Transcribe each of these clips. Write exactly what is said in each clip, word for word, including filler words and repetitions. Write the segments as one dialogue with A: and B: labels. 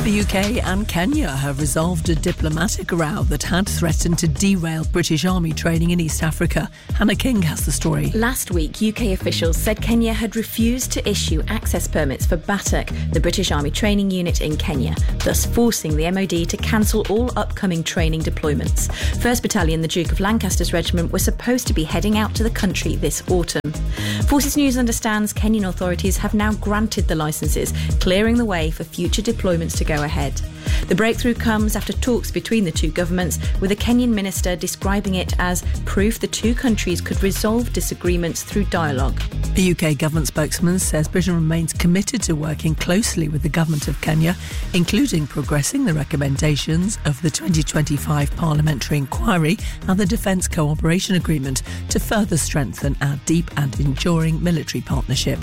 A: The U K and Kenya have resolved a diplomatic row that had threatened to derail British Army training in East Africa. Hannah King has the story.
B: Last week, U K officials said Kenya had refused to issue access permits for BATAC, the British Army training unit in Kenya, thus forcing the M O D to cancel all upcoming training deployments. first Battalion, the Duke of Lancaster's regiment, were supposed to be heading out to the country this autumn. Forces News understands Kenyan authorities have now granted the licences, clearing the way for future deployments to go ahead. The breakthrough comes after talks between the two governments, with a Kenyan minister describing it as proof the two countries could resolve disagreements through dialogue.
A: A U K government spokesman says Britain remains committed to working closely with the government of Kenya, including progressing the recommendations of the twenty twenty-five parliamentary inquiry and the Defence Cooperation Agreement to further strengthen our deep and enduring military partnership.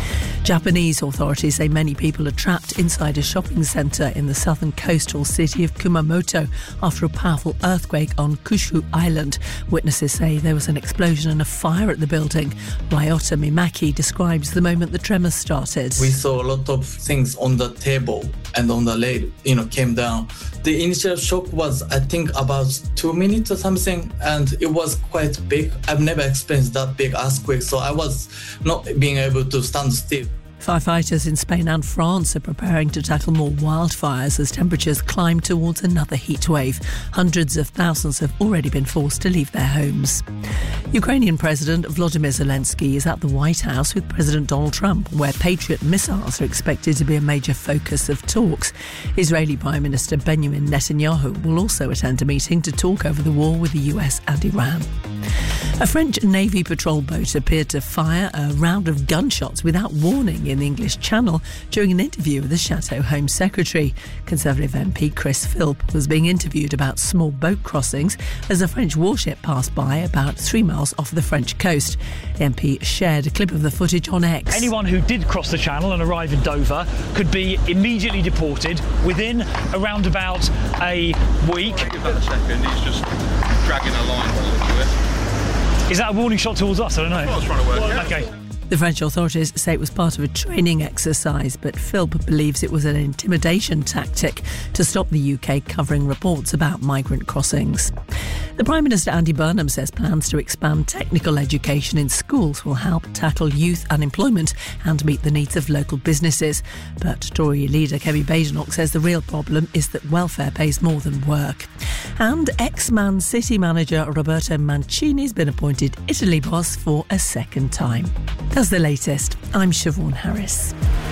A: Japanese authorities say many people are trapped inside a shopping centre in the southern coastal city of Kumamoto after a powerful earthquake on Kyushu Island. Witnesses say there was an explosion and a fire at the building. Ryota Mimaki describes the moment the tremors started.
C: We saw a lot of things on the table and on the rail, you know, came down. The initial shock was, I think, about two minutes or something, and it was quite big. I've never experienced that big earthquake, so I was not being able to stand still.
A: Firefighters in Spain and France are preparing to tackle more wildfires as temperatures climb towards another heat wave. Hundreds of thousands have already been forced to leave their homes. Ukrainian President Volodymyr Zelensky is at the White House with President Donald Trump, where Patriot missiles are expected to be a major focus of talks. Israeli Prime Minister Benjamin Netanyahu will also attend a meeting to talk over the war with the U S and Iran. A French Navy patrol boat appeared to fire a round of gunshots without warning in the English Channel during an interview with the Chateau Home Secretary. Conservative M P Chris Philp was being interviewed about small boat crossings as a French warship passed by about three miles off the French coast. The M P shared a clip of the footage on X.
D: Anyone who did cross the Channel and arrive in Dover could be immediately deported within around about a week.
E: Give that a second, he's just dragging a line to it.
D: Is that a warning shot towards us? I don't know.
E: That's what I was trying to work out.
D: Okay.
A: The French authorities say it was part of a training exercise, but Philp believes it was an intimidation tactic to stop the U K covering reports about migrant crossings. The Prime Minister Andy Burnham says plans to expand technical education in schools will help tackle youth unemployment and meet the needs of local businesses. But Tory leader Kemi Badenoch says the real problem is that welfare pays more than work. And ex-Man City manager Roberto Mancini has been appointed Italy boss for a second time. That's the latest. I'm Siobhan Harris.